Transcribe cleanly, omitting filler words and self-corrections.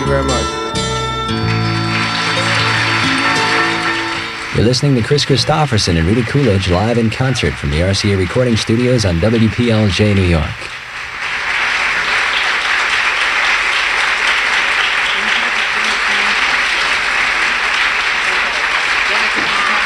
you very much. You're listening to Chris Christopherson and Rita Coolidge live in concert from the RCA Recording Studios on WPLJ New York.